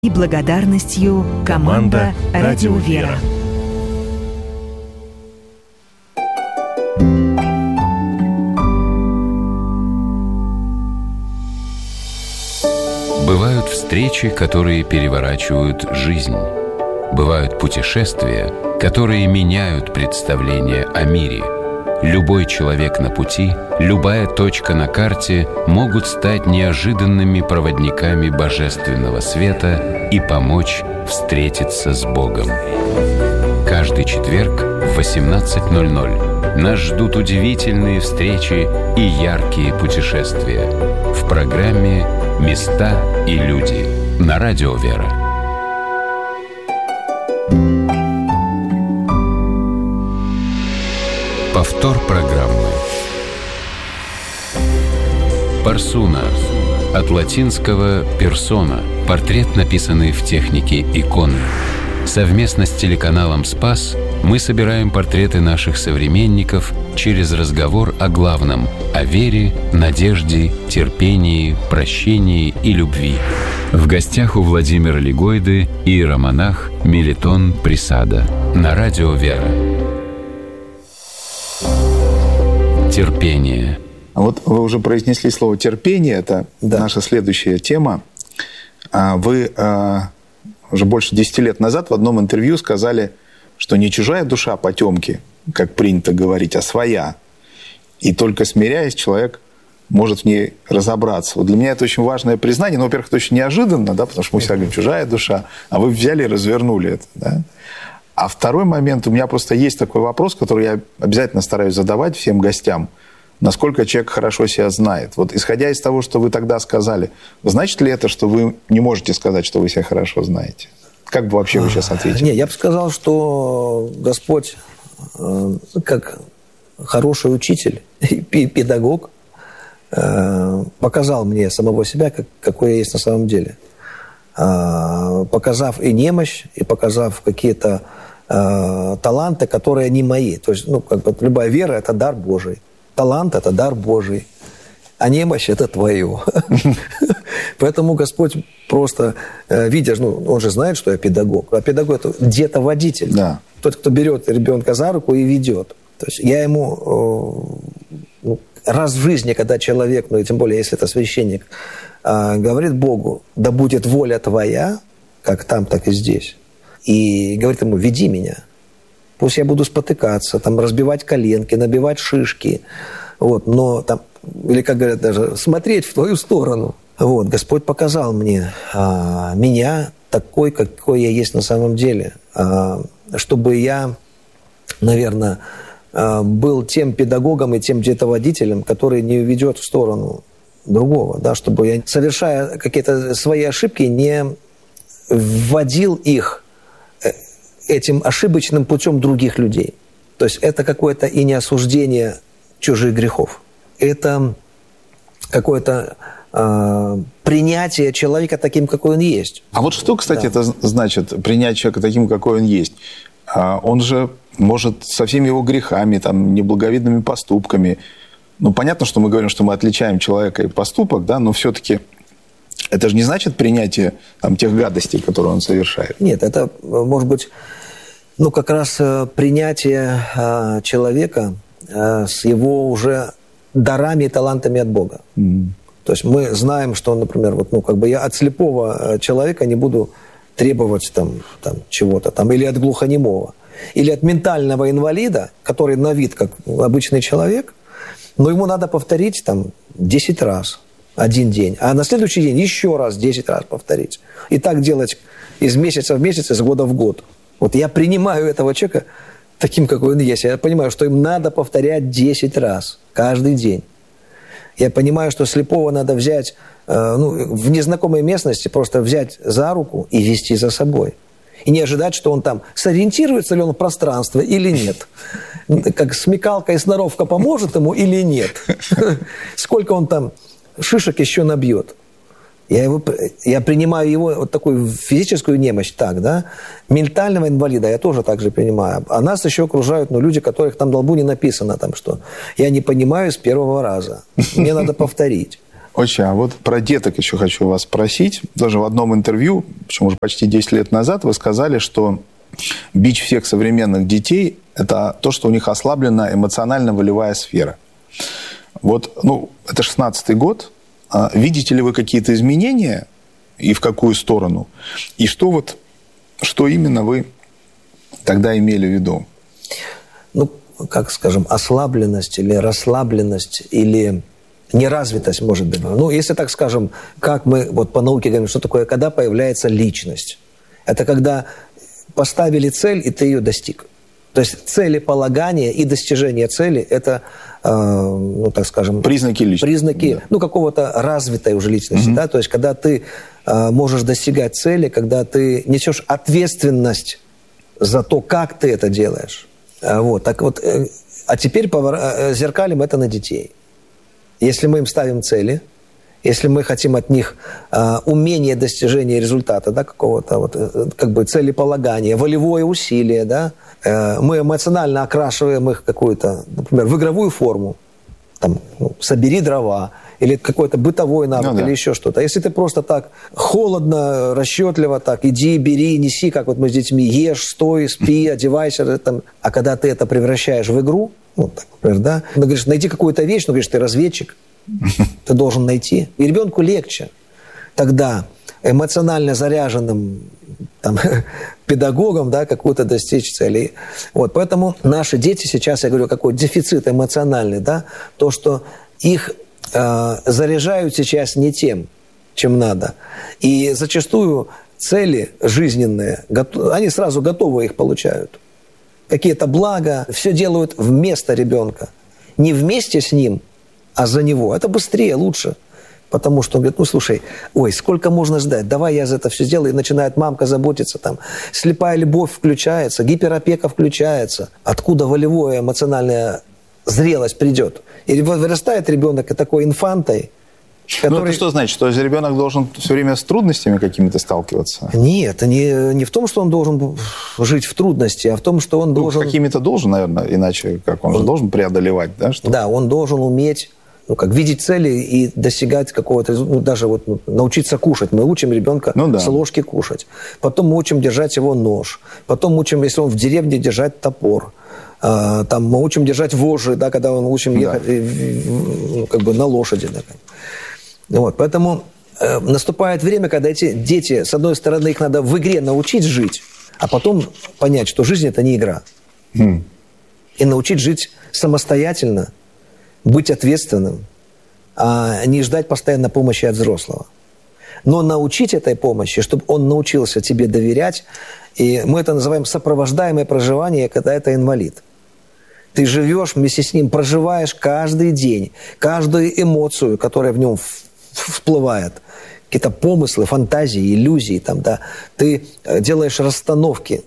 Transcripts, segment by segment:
и благодарностью команда «Радио Вера». Бывают встречи, которые переворачивают жизнь. Бывают путешествия, которые меняют представление о мире. Любой человек на пути, любая точка на карте могут стать неожиданными проводниками божественного света и помочь встретиться с Богом. Каждый четверг в 18:00 нас ждут удивительные встречи и яркие путешествия в программе «Места и люди» на Радио Вера. Повтор программы. Парсуна. От латинского «персона» – портрет, написанный в технике иконы. Совместно с телеканалом «Спас» мы собираем портреты наших современников через разговор о главном – о вере, надежде, терпении, прощении и любви. В гостях у Владимира Лигойды иеромонах Мелитон Присада на Радио Вера. Терпение. Вот вы уже произнесли слово «терпение», это наша следующая тема. Вы уже больше 10 лет назад в одном интервью сказали, что не чужая душа потемки, как принято говорить, а своя. И только смиряясь, человек может в ней разобраться. Вот для меня это очень важное признание. Но, во-первых, это очень неожиданно, да, потому что мы всегда говорим «чужая душа», а вы взяли и развернули это. Да? А второй момент, у меня просто есть такой вопрос, который я обязательно стараюсь задавать всем гостям. Насколько человек хорошо себя знает. Вот исходя из того, что вы тогда сказали, значит ли это, что вы не можете сказать, что вы себя хорошо знаете? Как бы вообще вы сейчас ответили? Не, я бы сказал, что Господь, как хороший учитель и педагог, показал мне самого себя, какой я есть на самом деле. Показав и немощь, и показав какие-то таланты, которые не мои. То есть, любая вера – это дар Божий. Талант – это дар Божий, а немощь – это твое. Поэтому Господь просто, видя, Он же знает, что я педагог, а педагог – это где-то водитель. Да. Тот, кто берет ребенка за руку и ведет. То есть я ему раз в жизни, когда человек, и тем более, если это священник, говорит Богу: да будет воля твоя, как там, так и здесь. И говорит ему: веди меня. Пусть я буду спотыкаться, разбивать коленки, набивать шишки. Но или, как говорят, даже смотреть в твою сторону. Господь показал мне меня такой, какой я есть на самом деле. Чтобы я, наверное, был тем педагогом и тем где-то водителем, который не уведет в сторону другого. Да, чтобы я, совершая какие-то свои ошибки, не вводил их этим ошибочным путем других людей. То есть это какое-то и не осуждение чужих грехов. Это какое-то принятие человека таким, какой он есть. А вот что, кстати, это значит, принять человека таким, какой он есть? Он же может со всеми его грехами, неблаговидными поступками. Понятно, что мы говорим, что мы отличаем человека и поступок, да, но все-таки это же не значит принятие тех гадостей, которые он совершает. Нет, это может быть, как раз принятие человека с его уже дарами и талантами от Бога. То есть мы знаем, что, например, я от слепого человека не буду требовать чего-то, или от глухонемого, или от ментального инвалида, который на вид как обычный человек, но ему надо повторить 10 раз один день, а на следующий день еще раз 10 раз повторить. И так делать из месяца в месяц, из года в год. Я принимаю этого человека таким, какой он есть. Я понимаю, что им надо повторять 10 раз каждый день. Я понимаю, что слепого надо взять в незнакомой местности, просто взять за руку и вести за собой. И не ожидать, что он сориентируется ли он в пространстве или нет. Как смекалка и сноровка поможет ему или нет. Сколько он шишек еще набьет. Я принимаю его такую физическую немощь Ментального инвалида я тоже так же принимаю. А нас еще окружают люди, которых на лбу не написано, что я не понимаю с первого раза. Мне надо повторить. Очень. А вот про деток еще хочу вас спросить. Даже в одном интервью, причем уже почти 10 лет назад, вы сказали, что бич всех современных детей – это то, что у них ослаблена эмоционально-волевая сфера. Вот, это 16-й год. Видите ли вы какие-то изменения и в какую сторону? И что именно вы тогда имели в виду? Как скажем, ослабленность или расслабленность или неразвитость, может быть. Если так скажем, как мы по науке говорим, что такое, когда появляется личность. Это когда поставили цель, и ты ее достиг. То есть целеполагание и достижение цели – это, так скажем… Признаки личности. Признаки, какого-то развитой уже личности. Да? То есть когда ты можешь достигать цели, когда ты несешь ответственность за то, как ты это делаешь. А теперь зеркалим это на детей. Если мы им ставим цели, если мы хотим от них умение достижения результата, да, какого-то целеполагания, волевое усилие, да, мы эмоционально окрашиваем их какую-то, например, в игровую форму, собери дрова, или какой-то бытовой навык, или еще что-то. А если ты просто так холодно, расчетливо так, иди, бери, неси, как мы с детьми, ешь, стой, спи, одевайся, а когда ты это превращаешь в игру, например, да, ты говоришь, найди какую-то вещь, говоришь, ты разведчик, ты должен найти. И ребенку легче тогда эмоционально заряженным педагогом, да, какую-то достичь цели. Поэтому наши дети сейчас, я говорю, какой дефицит эмоциональный, да, то, что их заряжают сейчас не тем, чем надо. И зачастую цели жизненные, они сразу готовы их получают. Какие-то блага, все делают вместо ребенка. Не вместе с ним, а за него. Это быстрее, лучше. Потому что он говорит, слушай, сколько можно ждать? Давай я за это все сделаю. И начинает мамка заботиться. Слепая любовь включается, гиперопека включается. Откуда волевое, эмоциональная зрелость придет? И вырастает ребенок такой инфантой, который… это что значит? Что ребенок должен все время с трудностями какими-то сталкиваться? Нет, не в том, что он должен жить в трудности, а в том, что он должен… Какими-то должен, наверное, иначе как? Он же должен преодолевать, да? Да, он должен уметь видеть цели и достигать какого-то… даже научиться кушать. Мы учим ребенка с ложки кушать. Потом мы учим держать его нож. Потом учим, если он в деревне, держать топор. Мы учим держать вожжи, да, когда мы учим ехать на лошади. Да. Поэтому наступает время, когда эти дети, с одной стороны, их надо в игре научить жить, а потом понять, что жизнь – это не игра. И научить жить самостоятельно, быть ответственным, а не ждать постоянно помощи от взрослого. Но научить этой помощи, чтобы он научился тебе доверять, и мы это называем сопровождаемое проживание, когда это инвалид. Ты живешь вместе с ним, проживаешь каждый день, каждую эмоцию, которая в нем всплывает, какие-то помыслы, фантазии, иллюзии. Ты делаешь расстановки,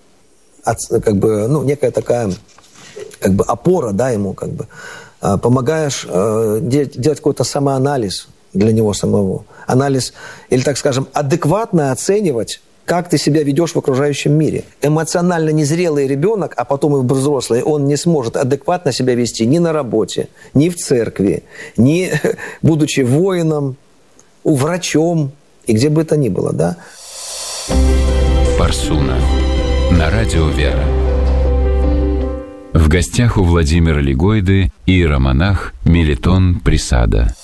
некая такая опора, да, ему помогаешь делать какой-то самоанализ для него самого. Анализ, или, так скажем, адекватно оценивать, как ты себя ведешь в окружающем мире. Эмоционально незрелый ребенок, а потом и взрослый, он не сможет адекватно себя вести ни на работе, ни в церкви, ни будучи воином, врачом, и где бы это ни было, да? Парсуна. На радио «Вера». В гостях у Владимира Лигойды иеромонах Мелитон Присада.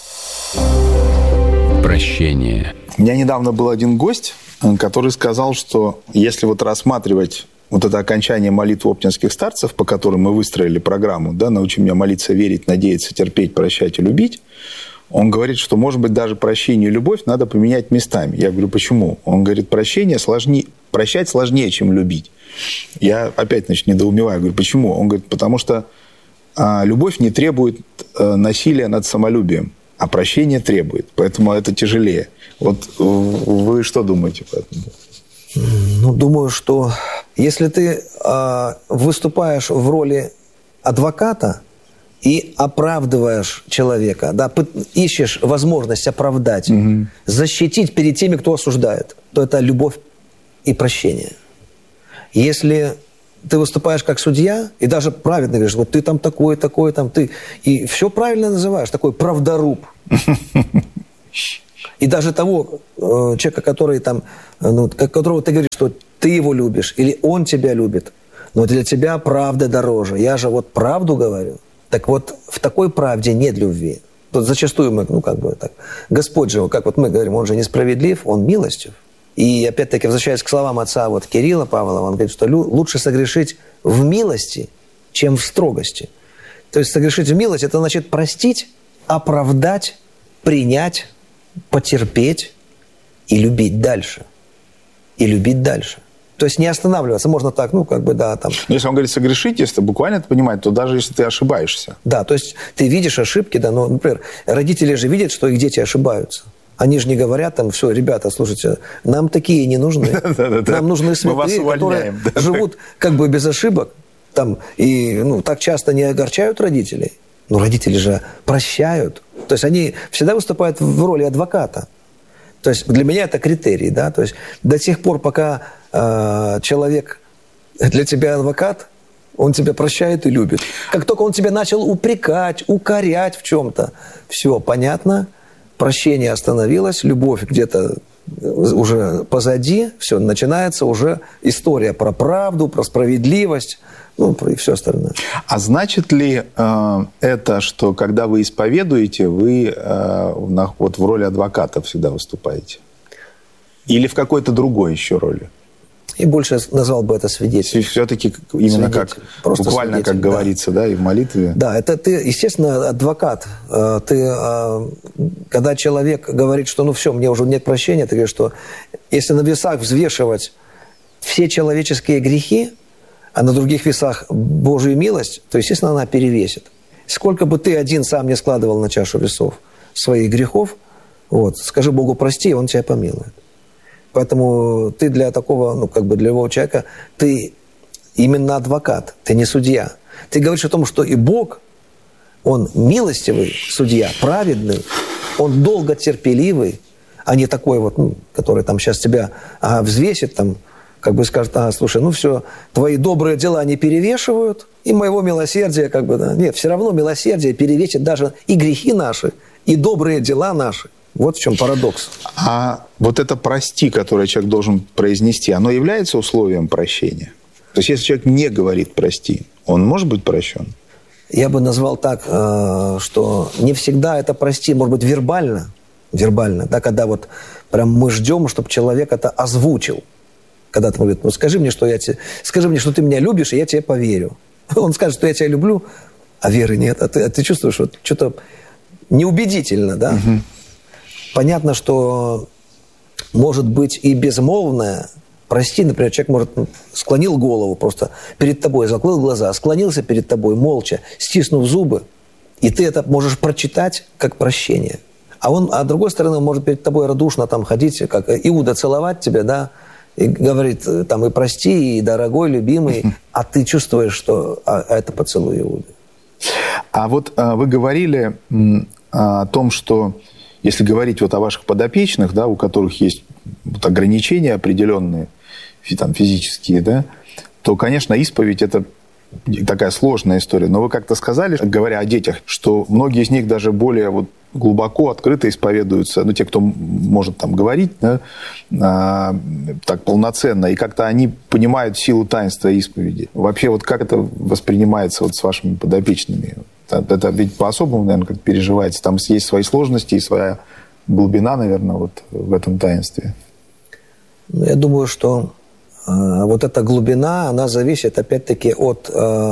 Прощение. У меня недавно был один гость, который сказал, что если рассматривать это окончание молитвы оптинских старцев, по которым мы выстроили программу, да, «Научи меня молиться, верить, надеяться, терпеть, прощать и любить», он говорит, что, может быть, даже прощение и любовь надо поменять местами. Я говорю, почему? Он говорит, прощать сложнее, чем любить. Я опять, недоумеваю. Говорю, почему? Он говорит, потому что любовь не требует насилия над самолюбием, а прощение требует. Поэтому это тяжелее. Вы что думаете по этому? Думаю, что если ты выступаешь в роли адвоката и оправдываешь человека, да, ищешь возможность оправдать, защитить перед теми, кто осуждает, то это любовь и прощение. Если ты выступаешь как судья, и даже праведно говоришь, ты такой, ты, и все правильно называешь, такой правдоруб. И даже того человека, который там, которого ты говоришь, что ты его любишь, или он тебя любит, но для тебя правда дороже. Я же вот правду говорю. Так вот, в такой правде нет любви. Тут зачастую мы, так, Господь же, как вот мы говорим, Он же несправедлив, Он милостив. И опять-таки, возвращаясь к словам отца Кирилла Павлова, он говорит, что лучше согрешить в милости, чем в строгости. То есть согрешить в милость – это значит простить, оправдать, принять, потерпеть и любить дальше. И любить дальше. То есть не останавливаться. Можно так, там. Но если он говорит согрешить, если буквально это понимать, то даже если ты ошибаешься. Да, то есть ты видишь ошибки, да, например, родители же видят, что их дети ошибаются. Они же не говорят там, все, ребята, слушайте, нам такие не нужны. Нам нужны святые, которые живут без ошибок. И так часто не огорчают родителей. Но родители же прощают. То есть они всегда выступают в роли адвоката. То есть для меня это критерий, да. То есть до тех пор, пока человек для тебя адвокат, он тебя прощает и любит. Как только он тебя начал упрекать, укорять в чем-то, все понятно, прощение остановилось, любовь где-то уже позади, все, начинается уже история про правду, про справедливость, и все остальное. А значит ли это, что когда вы исповедуете, вы вот в роли адвоката всегда выступаете? Или в какой-то другой еще роли? И больше назвал бы это свидетелем. Все-таки именно как, буквально как говорится, да, и в молитве. Да, это ты, естественно, адвокат. Ты, когда человек говорит, что все, мне уже нет прощения, ты говоришь, что если на весах взвешивать все человеческие грехи, а на других весах Божью милость, то, естественно, она перевесит. Сколько бы ты один сам не складывал на чашу весов своих грехов, скажи Богу прости, и Он тебя помилует. Поэтому ты для такого, для любого человека, ты именно адвокат, ты не судья. Ты говоришь о том, что и Бог, Он милостивый судья, праведный, Он долготерпеливый, а не такой который сейчас тебя взвесит, скажет, слушай, все, твои добрые дела не перевешивают, и моего милосердия, Нет, все равно милосердие перевесит даже и грехи наши, и добрые дела наши. Вот в чем парадокс. А вот это «прости», которое человек должен произнести, оно является условием прощения? То есть, если человек не говорит «прости», он может быть прощен? Я бы назвал так, что не всегда это «прости», может быть, вербально, да, когда прям мы ждем, чтобы человек это озвучил. Когда ты говорит, скажи мне, что ты меня любишь, и я тебе поверю. Он скажет, что я тебя люблю, а веры нет. А ты чувствуешь, что-то неубедительно, да? Угу. Понятно, что может быть и безмолвное. Прости, например, человек может склонил голову просто перед тобой, закрыл глаза, склонился перед тобой молча, стиснув зубы, и ты это можешь прочитать как прощение. А с другой стороны, он может перед тобой радушно ходить, как Иуда, целовать тебя, да, и говорит и прости, и дорогой, любимый, а ты чувствуешь, что это поцелуй Иуды. А вы говорили о том, что если говорить о ваших подопечных, да, у которых есть ограничения определенные, физические, да, то, конечно, исповедь – это такая сложная история. Но вы как-то сказали, говоря о детях, что многие из них даже более глубоко, открыто исповедуются, те, кто может говорить, да, так полноценно, и как-то они понимают силу таинства исповеди. Вообще, как это воспринимается с вашими подопечными? Это ведь по-особому, наверное, как переживается. Там есть свои сложности и своя глубина, наверное, в этом таинстве. Я думаю, что эта глубина, она зависит, опять-таки, от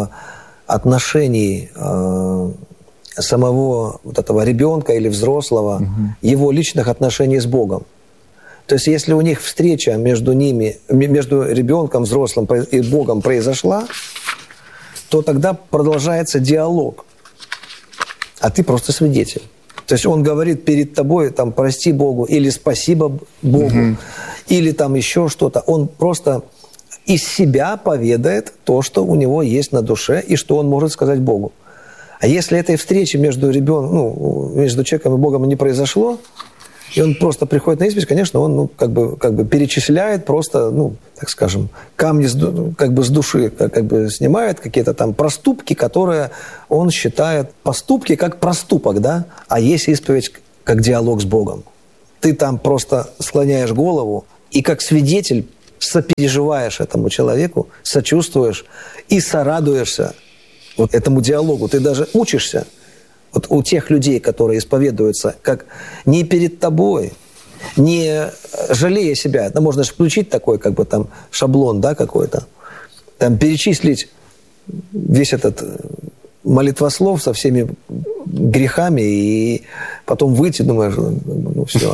отношений самого этого ребенка или взрослого, его личных отношений с Богом. То есть, если у них встреча между ребенком, взрослым и Богом произошла, то тогда продолжается диалог. А ты просто свидетель. То есть он говорит перед тобой, прости Богу, или спасибо Богу, или еще что-то. Он просто из себя поведает то, что у него есть на душе, и что он может сказать Богу. А если этой встречи между человеком и Богом не произошло, и он просто приходит на исповедь, конечно, он перечисляет просто, так скажем, камни с души, снимает какие-то проступки, которые он считает поступки как проступок, да, а есть исповедь как диалог с Богом. Ты там просто склоняешь голову и как свидетель сопереживаешь этому человеку, сочувствуешь и сорадуешься вот этому диалогу. Ты даже учишься вот у тех людей, которые исповедуются, как не перед тобой, не жалея себя. Это можно же включить такой как бы там шаблон, да, какой-то. Там перечислить весь этот молитвослов со всеми грехами и потом выйти, думаешь, ну все,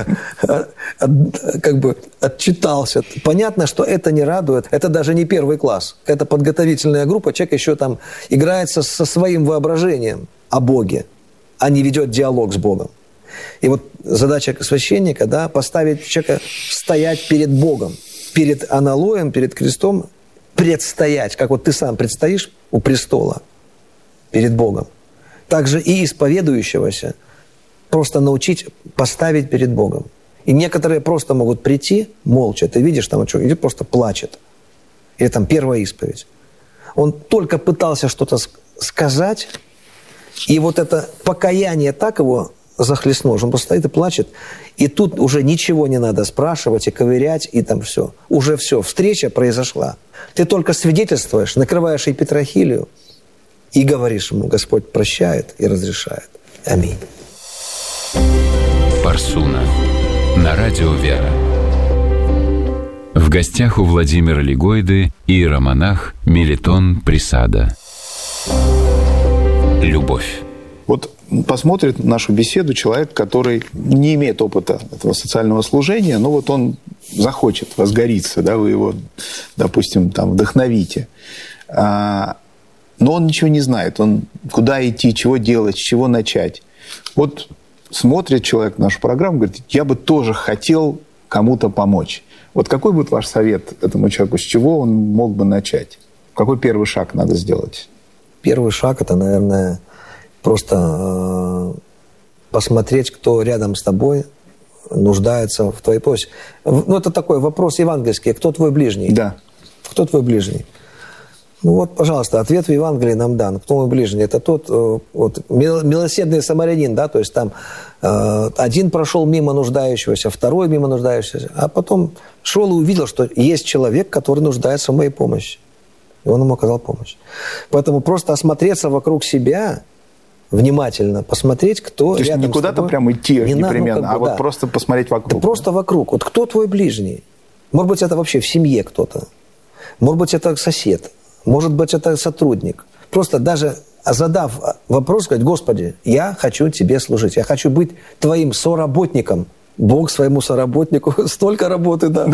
как бы отчитался. Понятно, что это не радует, это даже не первый класс, это подготовительная группа, человек еще там играется со своим воображением о Боге, а не ведет диалог с Богом. И вот задача священника, да, поставить человека стоять перед Богом, перед аналоем, перед крестом, предстоять, как вот ты сам предстоишь у престола перед Богом. Также и исповедующегося просто научить поставить перед Богом. И некоторые просто могут прийти молча. Ты видишь, там человек идет, просто плачет. Или там первая исповедь. Он только пытался что-то сказать, и вот это покаяние так его захлестнуло, что он просто стоит и плачет. И тут уже ничего не надо спрашивать и ковырять, и там все. Уже все, встреча произошла. Ты только свидетельствуешь, накрываешь епитрахилию, и говоришь ему: Господь прощает и разрешает. Аминь. Парсуна. На радио «Вера». В гостях у Владимира Лигойды иеромонах Мелитон Присада. Любовь. Вот посмотрит нашу беседу человек, который не имеет опыта этого социального служения, но вот он захочет, возгорится, да, вы его, допустим, там вдохновите. Но он ничего не знает, он куда идти, чего делать, с чего начать. Вот смотрит человек нашу программу, говорит: я бы тоже хотел кому-то помочь. Вот какой будет ваш совет этому человеку, с чего он мог бы начать? Какой первый шаг надо сделать? Первый шаг – это, наверное, просто посмотреть, кто рядом с тобой нуждается в твоей помощи. Ну, это такой вопрос евангельский. Кто твой ближний? Да. Кто твой ближний? Ну вот, пожалуйста, ответ в Евангелии нам дан. Кто мой ближний? Это тот вот, милосердный самарянин, да, то есть там один прошел мимо нуждающегося, второй мимо нуждающегося, а потом шел и увидел, что есть человек, который нуждается в моей помощи. И он ему оказал помощь. Поэтому просто осмотреться вокруг себя, внимательно посмотреть, кто рядом с тобой. То есть не куда-то прям идти непременно, а вот просто посмотреть вокруг. Да просто вокруг. Вот кто твой ближний? Может быть, это вообще в семье кто-то. Может быть, это сосед. Может быть, это сотрудник. Просто даже задав вопрос, сказать: Господи, я хочу Тебе служить. Я хочу быть Твоим соработником. Бог своему соработнику столько работы дал.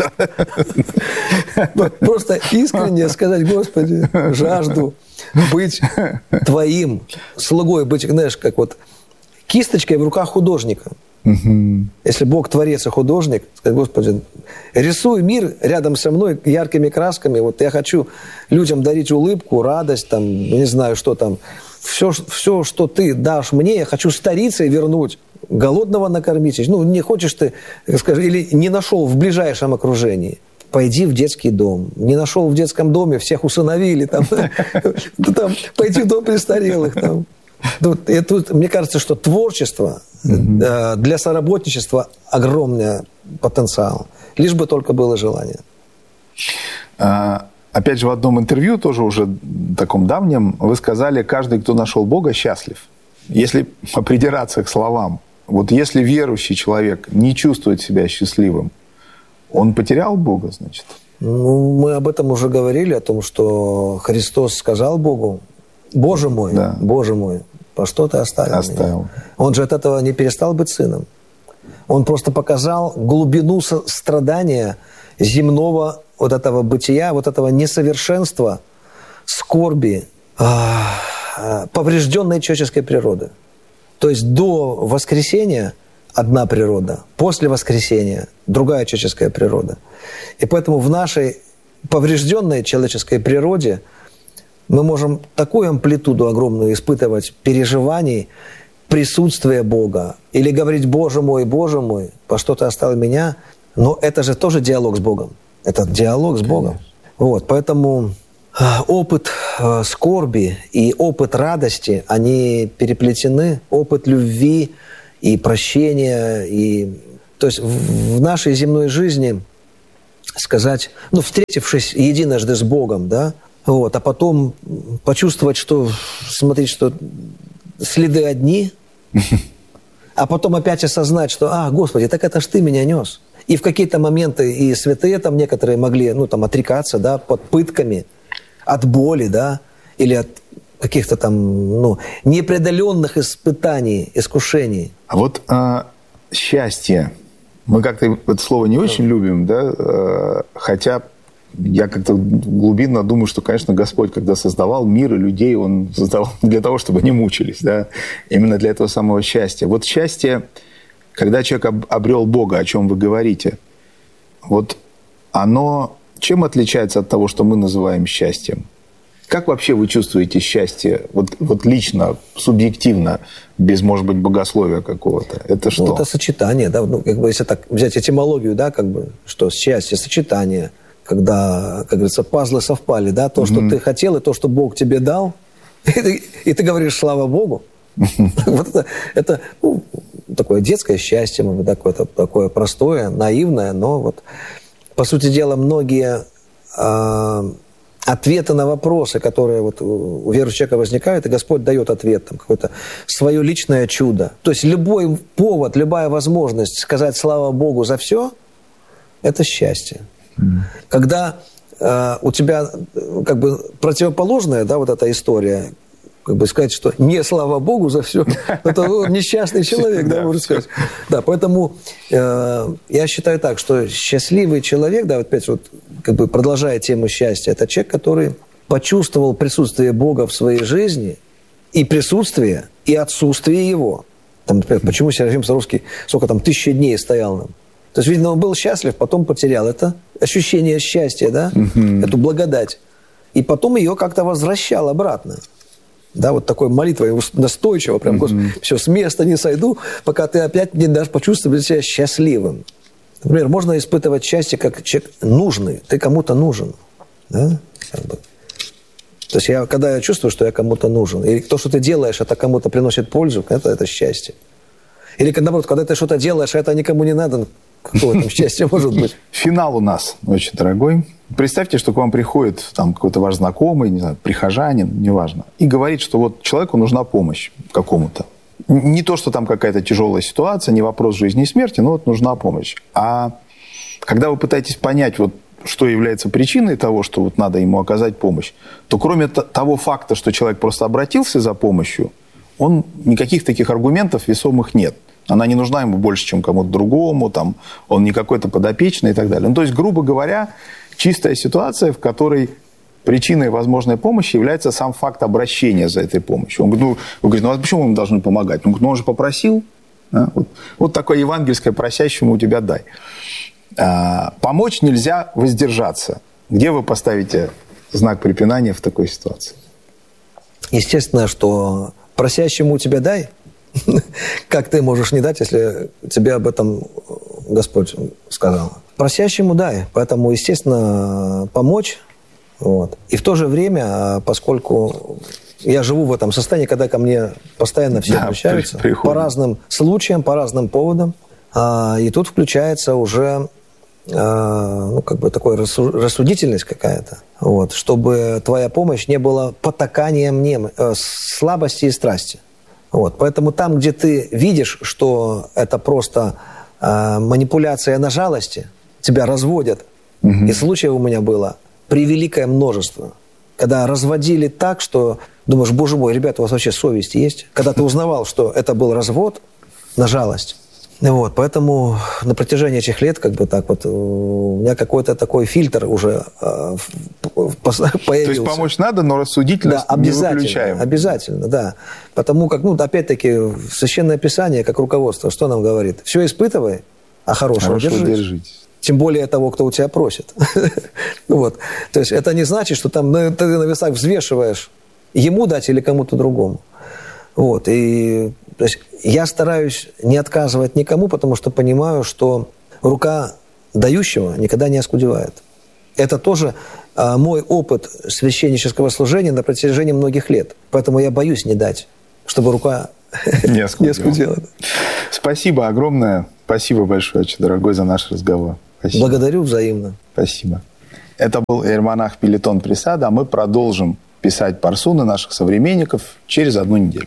Просто искренне сказать: Господи, жажду быть Твоим слугой, быть, знаешь, как вот кисточкой в руках художника. Если Бог творец и художник, сказать: Господи, рисуй мир рядом со мной яркими красками. Вот я хочу людям дарить улыбку, радость, там, не знаю, что там. Все, что Ты дашь мне, я хочу старицей вернуть, голодного накормить. Ну, не хочешь ты, скажи, или не нашел в ближайшем окружении, пойди в детский дом. Не нашел в детском доме, всех усыновили. Пойди в дом престарелых. Мне кажется, что творчество для соработничества огромный потенциал. Лишь бы только было желание. Опять же, в одном интервью, тоже уже таком давнем, вы сказали: каждый, кто нашел Бога, счастлив. Если придираться к словам, вот если верующий человек не чувствует себя счастливым, он потерял Бога, значит? Ну, мы об этом уже говорили, о том, что Христос сказал Богу: Боже мой, да. Боже мой, по что Ты оставил меня? Он же от этого не перестал быть сыном. Он просто показал глубину страдания земного вот этого бытия, вот этого несовершенства, скорби, поврежденной человеческой природы. То есть до воскресения одна природа, после воскресения другая человеческая природа. И поэтому в нашей поврежденной человеческой природе мы можем такую амплитуду огромную испытывать переживаний, присутствия Бога. Или говорить: Боже мой, по что Ты оставил меня? Но это же тоже диалог с Богом. Это диалог с Богом. Вот, поэтому опыт скорби и опыт радости, они переплетены. Опыт любви и прощения. И... То есть в нашей земной жизни сказать, ну, встретившись единожды с Богом, да, вот, а потом почувствовать, что, смотреть, что следы одни, а потом опять осознать, что, Господи, так это ж Ты меня нес. И в какие-то моменты и святые там некоторые могли, ну, там, отрекаться, да, под пытками, от боли, да, или от каких-то там, ну, непреодоленных испытаний, искушений. А вот счастье. Мы как-то это слово не очень любим, да, хотя я как-то глубинно думаю, что, конечно, Господь, когда создавал мир и людей, Он создавал для того, чтобы они мучились, да, именно для этого самого счастья. Вот счастье, когда человек обрел Бога, о чем вы говорите, вот оно чем отличается от того, что мы называем счастьем? Как вообще вы чувствуете счастье, вот лично, субъективно, без, может быть, богословия какого-то? Это что? Ну, это сочетание, да, ну, как бы, если так взять этимологию, да, как бы, что счастье, сочетание, когда, как говорится, пазлы совпали, да, то, что ты хотел, и то, что Бог тебе дал, и ты говоришь «слава Богу». Вот это ну, такое детское счастье, может быть, такое простое, наивное, но вот, по сути дела, многие... ответы на вопросы, которые вот у верующего человека возникают, и Господь дает ответ, там, какое-то свое личное чудо. То есть любой повод, любая возможность сказать «слава Богу» за все, это счастье. Когда у тебя как бы противоположная, да, вот эта история, как бы сказать, что не слава Богу за все, это несчастный человек, да, можно сказать. Да, поэтому я считаю так, что счастливый человек, да, вот опять вот, как бы продолжая тему счастья, это человек, который почувствовал присутствие Бога в своей жизни, и присутствие, и отсутствие Его. Там, например, почему Серафим Саровский сколько там 1000 дней стоял нам? То есть, видно, он был счастлив, потом потерял это ощущение счастья, да, эту благодать. И потом ее как-то возвращал обратно. Да, вот такой молитвой настойчиво, прям, Господи, все, с места не сойду, пока ты опять не дашь почувствовать себя счастливым. Например, можно испытывать счастье как человек нужный, ты кому-то нужен. Да? Как бы. То есть, когда я чувствую, что я кому-то нужен, и то, что ты делаешь, это кому-то приносит пользу, это счастье. Или, наоборот, когда ты что-то делаешь, а это никому не надо, какое там счастье может быть? Финал у нас очень дорогой. Представьте, что к вам приходит там какой-то ваш знакомый, не знаю, прихожанин, неважно, и говорит, что вот человеку нужна помощь какому-то. Не то, что там какая-то тяжелая ситуация, не вопрос жизни и смерти, но вот нужна помощь. А когда вы пытаетесь понять, вот, что является причиной того, что вот надо ему оказать помощь, то кроме того факта, что человек просто обратился за помощью, никаких таких аргументов весомых нет. Она не нужна ему больше, чем кому-то другому, там, он не какой-то подопечный и так далее. Ну, то есть, грубо говоря, чистая ситуация, в которой причиной возможной помощи является сам факт обращения за этой помощью. Он говорит, а почему мы ему должны помогать? Он говорит, он же попросил. Да? Вот такое евангельское «просящему у тебя дай». Помочь нельзя воздержаться. Где вы поставите знак препинания в такой ситуации? Естественно, что «просящему у тебя дай», как ты можешь не дать, если тебе об этом Господь сказал? Просящему дай, поэтому, естественно, помочь. Вот. И в то же время, поскольку я живу в этом состоянии, когда ко мне постоянно все обращаются, по разным случаям, по разным поводам, и тут включается уже как бы такая рассудительность какая-то, вот, чтобы твоя помощь не была потаканием слабости и страсти. Вот. Поэтому там, где ты видишь, что это просто манипуляция на жалости, тебя разводят. И случаев у меня было превеликое множество. Когда разводили так, что думаешь, боже мой, ребята, у вас вообще совесть есть? Когда ты узнавал, что это был развод на жалость. Вот, поэтому на протяжении этих лет, как бы так вот, у меня какой-то такой фильтр уже появился. То есть помочь надо, но рассудительность не выключаем. Обязательно, да. Потому как, опять-таки, Священное Писание, как руководство, что нам говорит? Все испытывай, а хорошего держись. Тем более того, кто у тебя просит. Вот. То есть это не значит, что там ты на весах взвешиваешь, ему дать или кому-то другому. Вот. И то есть я стараюсь не отказывать никому, потому что понимаю, что рука дающего никогда не оскудевает. Это тоже мой опыт священнического служения на протяжении многих лет. Поэтому я боюсь не дать, чтобы рука Не оскудела. Спасибо огромное. Спасибо большое, очень дорогой, за наш разговор. Спасибо. Благодарю взаимно. Спасибо. Это был иеромонах Пелетон Пресада, а мы продолжим писать парсуны наших современников через 1 неделю.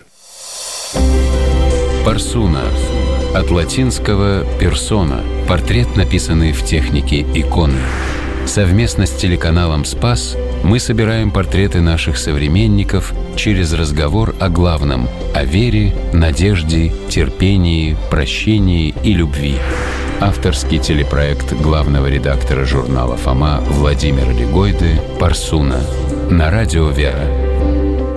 Парсуна. От латинского «персона» – портрет, написанный в технике иконы. Совместно с телеканалом «Спас» мы собираем портреты наших современников через разговор о главном – о вере, надежде, терпении, прощении и любви. Авторский телепроект главного редактора журнала «Фома» Владимира Легойды «Парсуна» на радио «Вера».